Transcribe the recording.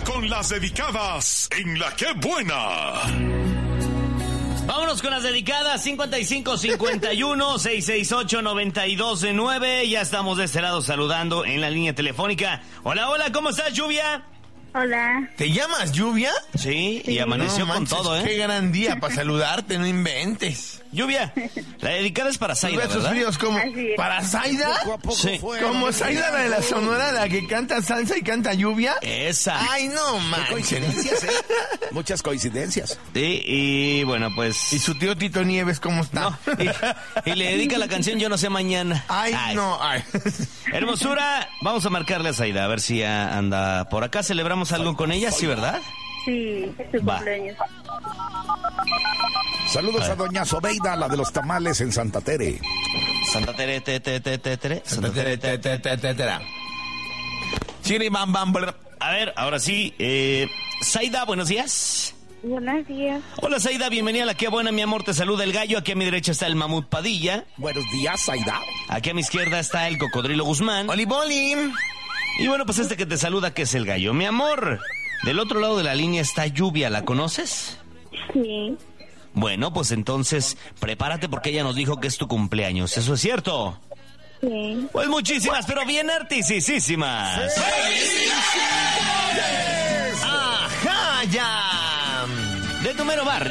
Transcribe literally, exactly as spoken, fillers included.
con las dedicadas en La Que Buena. Vámonos con las dedicadas. Cincuenta y cinco, cincuenta y uno, seiscientos sesenta y ocho, noventa y dos nueve. Ya estamos de este lado saludando en la línea telefónica. Hola, hola, ¿cómo estás, Lluvia? Hola. ¿Te llamas Lluvia? Sí, y amaneció No con manches, todo, ¿eh? Qué gran día para saludarte, no inventes. Lluvia, la dedicada es para Zaida, Besos ¿verdad? fríos como... Así es. ¿Para Zaida? Poco a poco Sí. fue. ¿Como Zaida, la de la Sonora, la que canta salsa y canta lluvia? Esa. Ay, no Qué manches. coincidencias, ¿eh? Muchas coincidencias. Sí, y bueno, pues... ¿Y su tío Tito Nieves cómo está? No, y, y le dedica la canción Yo No Sé Mañana. Ay, no, ay. Hermosura, vamos a marcarle a Zaida, a ver si ya anda por acá. ¿Celebramos algo con ella? Sí, ¿verdad? Sí, es su Va. cumpleaños. Saludos a doña Sobeida, la de los tamales en Santa Tere. Santa Tere, te, te, te, te, tere. Santa Tere, te, te, te, te, tere. Chiri, bam, bam, brr. A ver, ahora sí. Eh, Zaida, buenos días. Buenos días. Hola, Zaida, bienvenida a La Que Buena, mi amor. Te saluda el gallo. Aquí a mi derecha está el mamut Padilla. Buenos días, Zaida. Aquí a mi izquierda está el cocodrilo Guzmán. Oli, boli. Y bueno, pues este que te saluda, que es el gallo. Mi amor, del otro lado de la línea está Lluvia. ¿La conoces? Sí. Bueno, pues entonces prepárate porque ella nos dijo que es tu cumpleaños. ¿Eso es cierto? Sí. Pues muchísimas, pero bien artisísimas. ¡Ajá, ya! De tu mero barrio.